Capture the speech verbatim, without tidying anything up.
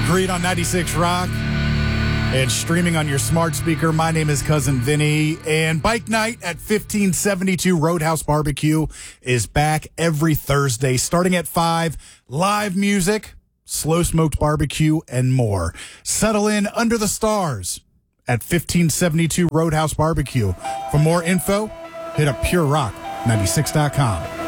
Greed on ninety-six Rock and streaming on your smart speaker. My name is Cousin Vinny, and Bike Night at fifteen seventy-two Roadhouse Barbecue is back every Thursday starting at five. Live music, slow smoked barbecue, and more. Settle in under the stars at fifteen seventy-two Roadhouse Barbecue. For more info, hit up pure rock ninety-six dot com.